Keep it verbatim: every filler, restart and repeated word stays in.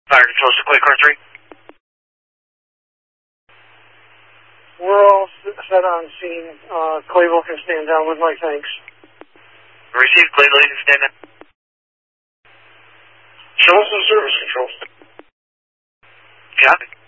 Fire control, Sequoia car three. We're all set on scene. Uh, Clayville can stand down with my thanks. Receive, Clayville, you can stand down. Show us the service control. Copy.